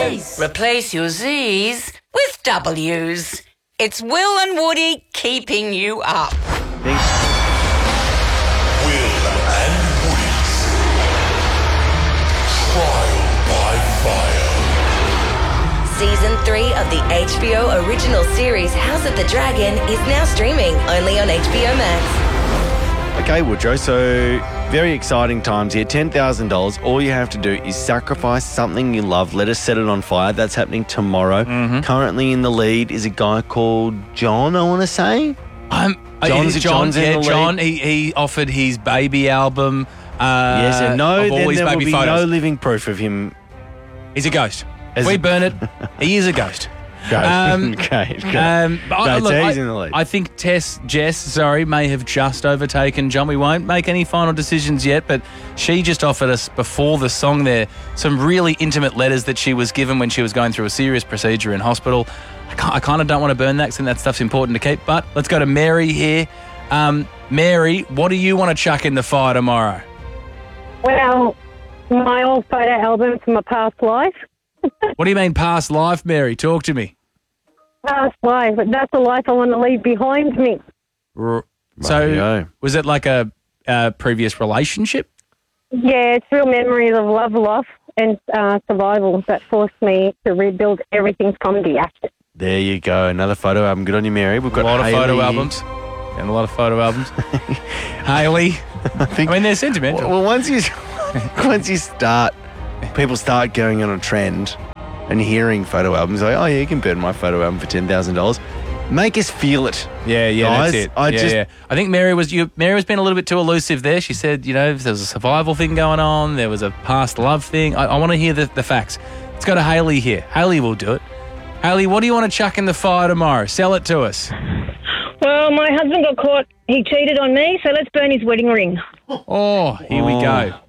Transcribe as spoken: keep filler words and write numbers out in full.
A's. Replace your Z's with W's. It's Will and Woody keeping you up. Will and Woody's Trial by Fire. Season three of the H B O original series House of the Dragon is now streaming only on H B O Max. Okay, Woodrow, so very exciting times here. ten thousand dollars. All you have to do is sacrifice something you love. Let us set it on fire. That's happening tomorrow. Mm-hmm. Currently in the lead is a guy called John, I want to say. Um, John's, John, John's in yeah, the lead. John, he, he offered his baby album. Uh, Yes, and no, of all then his there will baby be photos. no living proof of him. He's a ghost. As we a- burn it. He is a ghost. Go. Um, okay, go. Um, but I- No, look, so he's I, in the lead. I think Tess, Jess, sorry, may have just overtaken John. We won't make any final decisions yet, but she just offered us before the song there some really intimate letters that she was given when she was going through a serious procedure in hospital. I, can't, I kind of don't want to burn that because I think that stuff's important to keep. But let's go to Mary here. Um, Mary, what do you want to chuck in the fire tomorrow? Well, my old photo album from my past life. What do you mean past life, Mary? Talk to me. Past life, but that's the life I want to leave behind me. R- So Rightio. was it like a, a previous relationship? Yeah, it's real memories of love, loss, and uh, survival that forced me to rebuild everything from the ashes. There you go. Another photo album. Good on you, Mary. We've A got lot of Hayley photo here. albums. And a lot of photo albums. Hayley. I think. I mean, they're sentimental. Well, once you once you start, people start going on a trend and hearing photo albums. Like, oh yeah, you can burn my photo album for ten thousand dollars. Make us feel it. Yeah, yeah, guys. that's it. I yeah, just yeah. I think Mary was you. Mary was being a little bit too elusive there. She said, you know, there was a survival thing going on. There was a past love thing. I, I want to hear the, the facts. Let's go to Hayley here. Hayley will do it. Hayley, what do you want to chuck in the fire tomorrow? Sell it to us. Well, my husband got caught. He cheated on me, so let's burn his wedding ring. Oh, here we Oh. go.